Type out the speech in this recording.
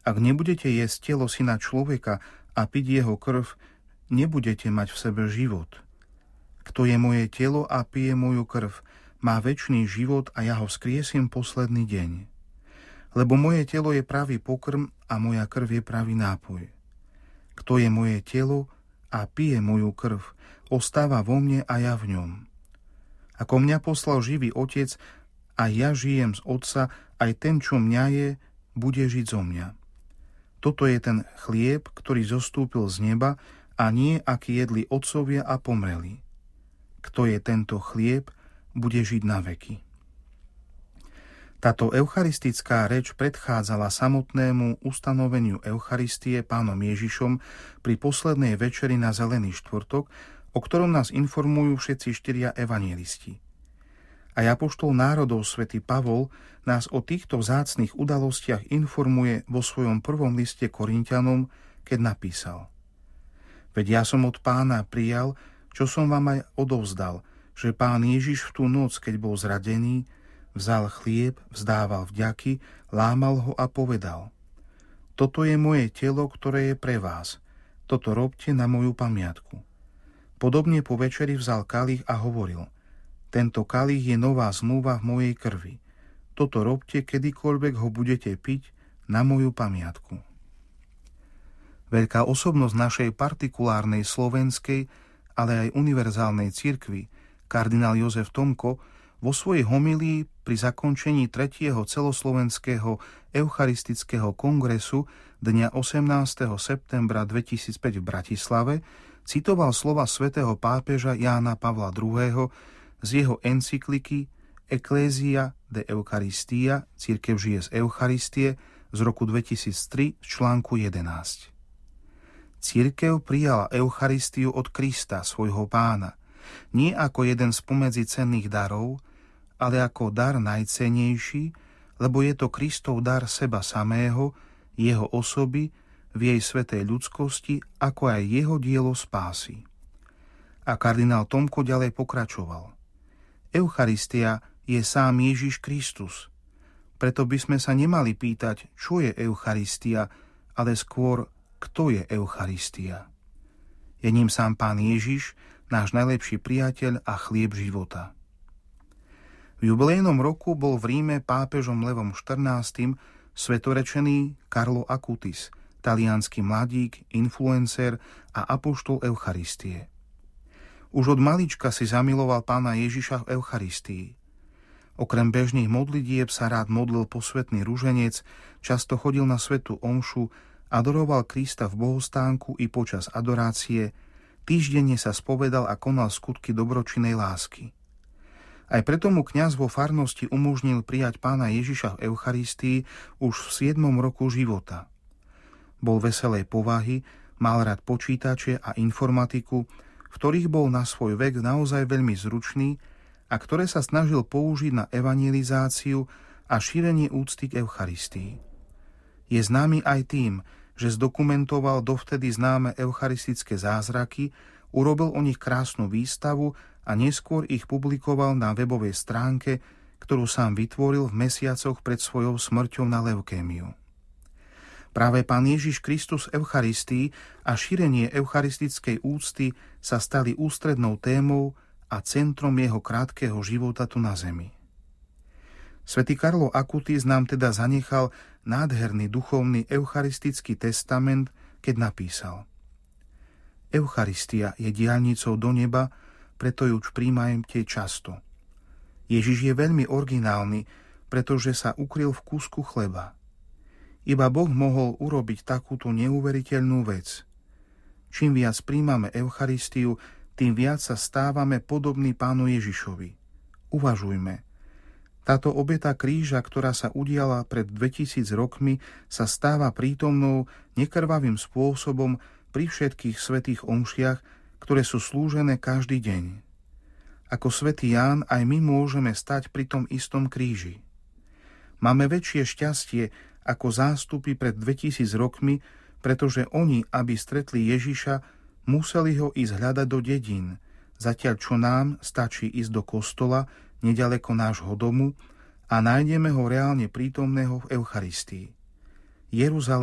Ak nebudete jesť telo Syna človeka a piť jeho krv, nebudete mať v sebe život. Kto je moje telo a pije moju krv, má večný život a ja ho vzkriesím posledný deň. Lebo moje telo je pravý pokrm a moja krv je pravý nápoj. Kto je moje telo a pije moju krv, ostáva vo mne a ja v ňom. Ako mňa poslal živý Otec a ja žijem z Otca, aj ten, čo mňa je, bude žiť zo mňa. Toto je ten chlieb, ktorý zostúpil z neba a nie, aký jedli otcovia a pomreli. Kto je tento chlieb, bude žiť na veky. Táto eucharistická reč predchádzala samotnému ustanoveniu Eucharistie Pánom Ježišom pri poslednej večeri na Zelený štvrtok, o ktorom nás informujú všetci 4 evanjelisti. A apoštol národov svätý Pavol nás o týchto vzácnych udalostiach informuje vo svojom prvom liste Korinťanom, keď napísal: Veď ja som od Pána prijal, čo som vám aj odovzdal, že Pán Ježiš v tú noc, keď bol zradený, vzal chlieb, vzdával vďaky, lámal ho a povedal: Toto je moje telo, ktoré je pre vás. Toto robte na moju pamiatku. Podobne po večeri vzal kalich a hovoril: Tento kalich je nová zmluva v mojej krvi. Toto robte, kedykoľvek ho budete piť, na moju pamiatku. Veľká osobnosť našej partikulárnej slovenskej, ale aj univerzálnej cirkvi, kardinál Jozef Tomko, vo svojej homílii pri zakončení 3. celoslovenského eucharistického kongresu dňa 18. septembra 2005 v Bratislave citoval slova svätého pápeža Jána Pavla II. Z jeho encykliky Ecclesia de Eucharistia, Cirkev žije z Eucharistie, z roku 2003 z článku 11. Cirkev prijala Eucharistiu od Krista, svojho Pána, nie ako jeden spomedzi cenných darov, ale ako dar najcennejší, lebo je to Kristov dar seba samého, jeho osoby, v jej svätej ľudskosti, ako aj jeho dielo spásy. A kardinál Tomko ďalej pokračoval: Eucharistia je sám Ježiš Kristus. Preto by sme sa nemali pýtať, čo je Eucharistia, ale skôr, kto je Eucharistia. Je ním sám Pán Ježiš, náš najlepší priateľ a chlieb života. V jubilejnom roku bol v Ríme pápežom Levom XIV. Svetorečený Carlo Acutis, taliansky mladík, influencer a apoštol Eucharistie. Už od malička si zamiloval Pána Ježiša v Eucharistii. Okrem bežných modlitieb sa rád modlil posvätný ruženec, často chodil na svätú omšu, adoroval Krista v bohostánku i počas adorácie, týždenne sa spovedal a konal skutky dobročinnej lásky. Aj preto mu kňaz vo farnosti umožnil prijať Pána Ježiša v Eucharistii už v 7. roku života. Bol veselej povahy, mal rád počítače a informatiku, v ktorých bol na svoj vek naozaj veľmi zručný a ktoré sa snažil použiť na evangelizáciu a šírenie úcty k Eucharistii. Je známy aj tým, že zdokumentoval dovtedy známe eucharistické zázraky, urobil o nich krásnu výstavu a neskôr ich publikoval na webovej stránke, ktorú sám vytvoril v mesiacoch pred svojou smrťou na leukémiu. Práve Pán Ježiš Kristus v Eucharistii a šírenie eucharistickej úcty sa stali ústrednou témou a centrom jeho krátkeho života tu na zemi. Svätý Carlo Acutis nám teda zanechal nádherný duchovný eucharistický testament, keď napísal: Eucharistia je diaľnicou do neba, preto ju príjmajte často. Ježiš je veľmi originálny, pretože sa ukryl v kúsku chleba. Iba Boh mohol urobiť takúto neuveriteľnú vec. Čím viac príjmame Eucharistiu, tým viac sa stávame podobní Pánu Ježišovi. Uvažujme. Táto obeta kríža, ktorá sa udiala pred 2000 rokmi, sa stáva prítomnou nekrvavým spôsobom pri všetkých svätých omšiach, ktoré sú slúžené každý deň. Ako svätý Ján, aj my môžeme stať pri tom istom kríži. Máme väčšie šťastie ako zástupy pred 2000 rokmi, pretože oni, aby stretli Ježiša, museli ho ísť hľadať do dedín, zatiaľ čo nám stačí ísť do kostola, neďaleko nášho domu, a nájdeme ho reálne prítomného v Eucharistii. Jeruzalém